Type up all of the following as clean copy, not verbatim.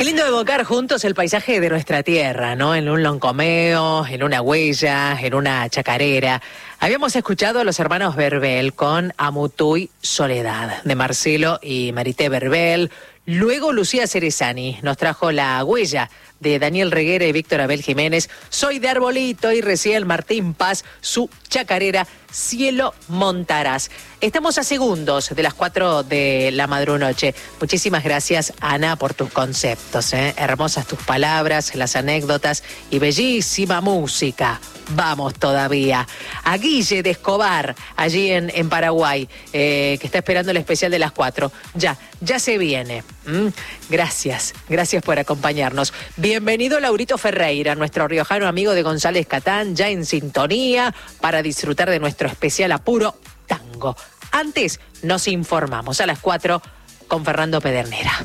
Qué lindo evocar juntos el paisaje de nuestra tierra, ¿no? En un loncomeo, en una huella, en una chacarera. Habíamos escuchado a los hermanos Verbel con Amutuy Soledad, de Marcelo y Marité Verbel. Luego Lucía Cerezani nos trajo La Huella, de Daniel Reguera y Víctor Abel Jiménez. Soy de Arbolito, y recién Martín Paz, su chacarera Cielo Montarás. Estamos a segundos de las 4 de la madrunoche. Muchísimas gracias, Ana, por tus conceptos, hermosas tus palabras, las anécdotas y bellísima música. Vamos todavía. A Guille de Escobar, allí en Paraguay, que está esperando el especial de las 4. Ya se viene. Gracias por acompañarnos. Bienvenido Laurito Ferreira, nuestro riojano amigo de González Catán, ya en sintonía para disfrutar de nuestro especial Apuro Tango. Antes nos informamos a las 4 con Fernando Pedernera.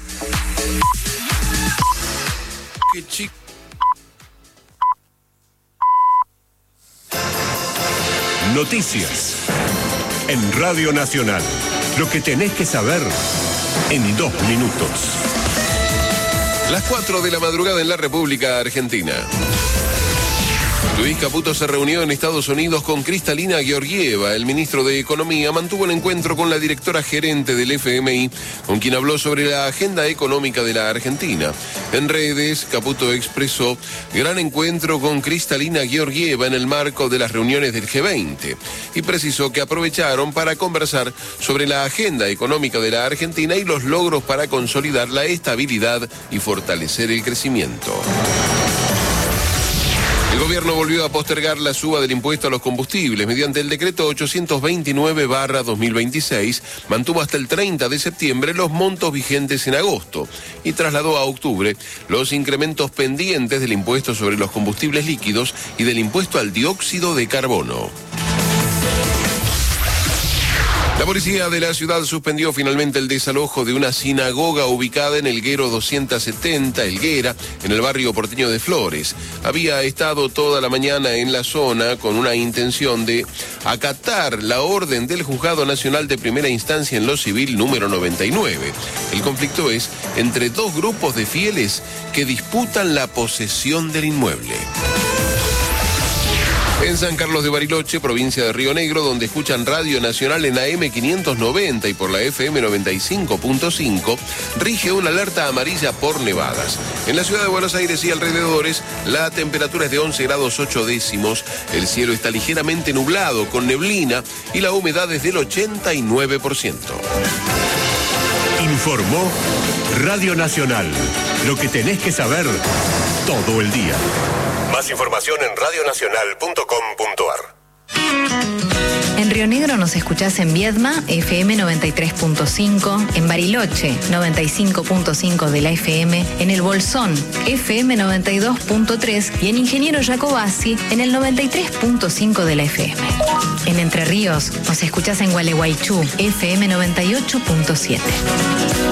Noticias en Radio Nacional. Lo que tenés que saber en 2 minutos. Las 4 de la madrugada en la República Argentina. Luis Caputo se reunió en Estados Unidos con Cristalina Georgieva. El ministro de Economía mantuvo un encuentro con la directora gerente del FMI, con quien habló sobre la agenda económica de la Argentina. En redes, Caputo expresó: gran encuentro con Cristalina Georgieva en el marco de las reuniones del G20, y precisó que aprovecharon para conversar sobre la agenda económica de la Argentina y los logros para consolidar la estabilidad y fortalecer el crecimiento. El gobierno volvió a postergar la suba del impuesto a los combustibles. Mediante el decreto 829/2026, mantuvo hasta el 30 de septiembre los montos vigentes en agosto y trasladó a octubre los incrementos pendientes del impuesto sobre los combustibles líquidos y del impuesto al dióxido de carbono. La policía de la ciudad suspendió finalmente el desalojo de una sinagoga ubicada en Elguero 270, Elguera, en el barrio porteño de Flores. Había estado toda la mañana en la zona con una intención de acatar la orden del Juzgado Nacional de Primera Instancia en lo Civil número 99. El conflicto es entre dos grupos de fieles que disputan la posesión del inmueble. En San Carlos de Bariloche, provincia de Río Negro, donde escuchan Radio Nacional en AM 590 y por la FM 95.5, rige una alerta amarilla por nevadas. En la ciudad de Buenos Aires y alrededores, la temperatura es de 11 grados 8 décimos, el cielo está ligeramente nublado con neblina y la humedad es del 89%. Informó Radio Nacional. Lo que tenés que saber todo el día. Más información en radionacional.com.ar. En Río Negro nos escuchás en Viedma, FM 93.5, en Bariloche, 95.5 de la FM, en El Bolsón, FM 92.3 y en Ingeniero Jacobasi, en el 93.5 de la FM. En Entre Ríos nos escuchás en Gualeguaychú, FM 98.7.